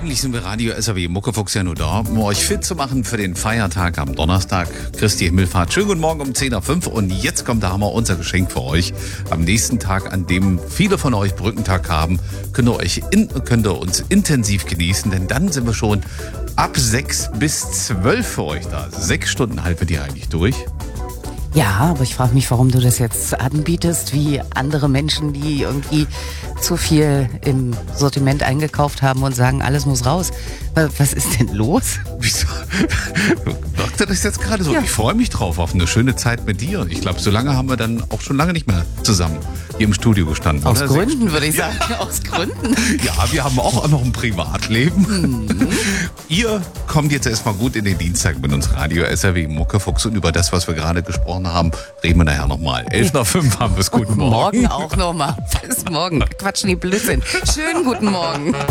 Eigentlich sind wir Radio SAW Muckefuchs ja nur da, um euch fit zu machen für den Feiertag am Donnerstag. Christi Himmelfahrt. Schönen guten Morgen um 10:05 Uhr. Und jetzt kommt der Hammer, unser Geschenk für euch. Am nächsten Tag, an dem viele von euch Brückentag haben, könnt ihr uns intensiv genießen, denn dann sind wir schon ab 6 bis 12 für euch da. 6 Stunden halten wir die eigentlich durch. Ja, aber ich frage mich, warum du das jetzt anbietest, wie andere Menschen, die irgendwie zu viel im Sortiment eingekauft haben und sagen, alles muss raus. Was ist denn los? Wieso? Sagt er das jetzt gerade so? Ja. Ich freue mich drauf auf eine schöne Zeit mit dir. Ich glaube, so lange haben wir dann auch schon lange nicht mehr zusammen hier im Studio gestanden. Aus oder? Gründen, würde ich sagen. Aus Gründen. Ja, wir haben auch noch ein Privatleben. Ihr kommt jetzt erstmal gut in den Dienstag mit uns Radio SAW Muckefuchs und über das, was wir gerade gesprochen haben, reden wir nachher nochmal. 11:05 haben wir es. Guten Morgen. Morgen auch nochmal. Bis morgen. Quatschen die Blödsinn. Schönen guten Morgen.